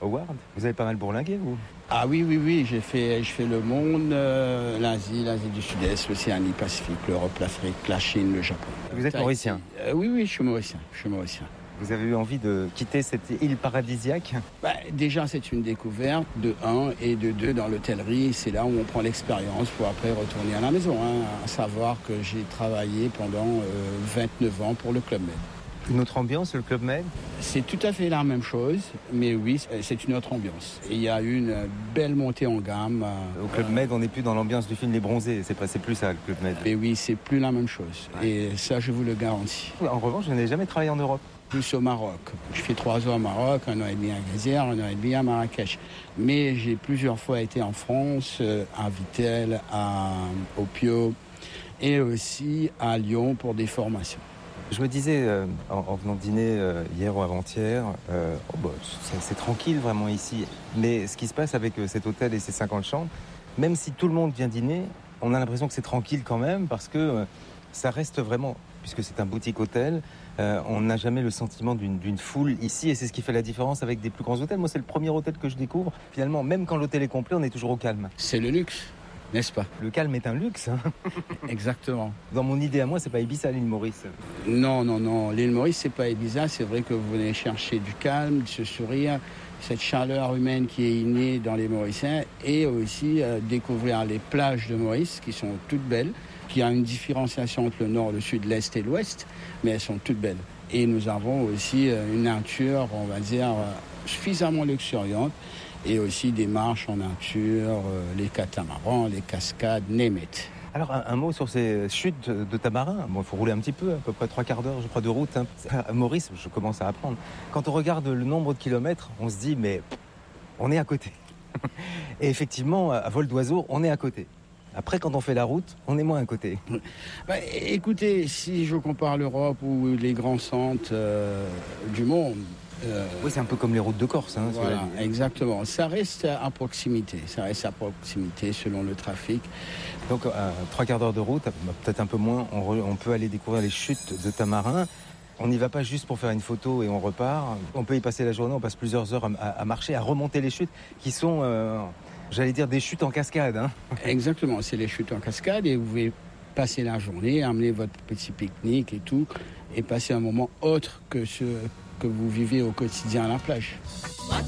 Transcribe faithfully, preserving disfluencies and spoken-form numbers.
Howard. Vous avez pas mal bourlingué, vous? Ah oui, oui, oui, j'ai fait, je fais le monde, euh, l'Asie, l'Asie du Sud-Est, l'Océanie Pacifique, l'Europe, l'Afrique, la Chine, le Japon. Vous êtes mauricien? euh, Oui, oui, je suis mauricien, je suis mauricien. Vous avez eu envie de quitter cette île paradisiaque? Bah, déjà, c'est une découverte de un et de deux dans l'hôtellerie. C'est là où on prend l'expérience pour après retourner à la maison. Hein. À savoir que j'ai travaillé pendant euh, vingt-neuf ans pour le Club Med. Une autre ambiance, le Club Med? C'est tout à fait la même chose, mais oui, c'est une autre ambiance. Et il y a eu une belle montée en gamme. Au Club Med, on n'est plus dans l'ambiance du film Les Bronzés. C'est pas, c'est plus ça, le Club Med. Et oui, c'est plus la même chose. Ouais. Et ça, je vous le garantis. En revanche, je n'ai jamais travaillé en Europe. Plus au Maroc. Je fais trois ans au Maroc, un an et demi à Gazière, un an et demi à Marrakech. Mais j'ai plusieurs fois été en France, à Vittel, à Opio et aussi à Lyon pour des formations. Je me disais, euh, en, en venant dîner euh, hier ou avant-hier, euh, oh bah, c'est, c'est tranquille vraiment ici. Mais ce qui se passe avec euh, cet hôtel et ses cinquante chambres, même si tout le monde vient dîner, on a l'impression que c'est tranquille quand même parce que euh, ça reste vraiment, puisque c'est un boutique hôtel, euh, on n'a jamais le sentiment d'une, d'une foule ici et c'est ce qui fait la différence avec des plus grands hôtels. Moi, c'est le premier hôtel que je découvre. Finalement, même quand l'hôtel est complet, on est toujours au calme. C'est le luxe, n'est-ce pas? Le calme est un luxe. Hein. Exactement. Dans mon idée à moi, c'est pas Ibiza, l'île Maurice. Non, non, non. L'île Maurice, c'est pas Ibiza. C'est vrai que vous venez chercher du calme, ce sourire, cette chaleur humaine qui est innée dans les Mauriciens et aussi euh, découvrir les plages de Maurice qui sont toutes belles, qui a une différenciation entre le nord, le sud, l'est et l'ouest, mais elles sont toutes belles. Et nous avons aussi euh, une nature, on va dire, euh, suffisamment luxuriante et aussi des marches en nature, euh, les catamarans, les cascades, name it. Alors, un, un mot sur ces chutes de, de tamarins. Bon, il faut rouler un petit peu, à peu près trois quarts d'heure, je crois, de route. Hein. À Maurice, je commence à apprendre. Quand on regarde le nombre de kilomètres, on se dit, mais on est à côté. Et effectivement, à vol d'oiseau, on est à côté. Après, quand on fait la route, on est moins à côté. Bah, écoutez, si je compare l'Europe ou les grands centres euh, du monde... Euh, oui, c'est un peu comme les routes de Corse. Hein, voilà, exactement. Ça reste à proximité. Ça reste à proximité selon le trafic. Donc, à trois quarts d'heure de route, peut-être un peu moins, on, re, on peut aller découvrir les chutes de Tamarin. On n'y va pas juste pour faire une photo et on repart. On peut y passer la journée, on passe plusieurs heures à, à marcher, à remonter les chutes qui sont... Euh, J'allais dire des chutes en cascade. Hein. Exactement, c'est les chutes en cascade et vous pouvez passer la journée, amener votre petit pique-nique et tout, et passer un moment autre que ce que vous vivez au quotidien à la plage.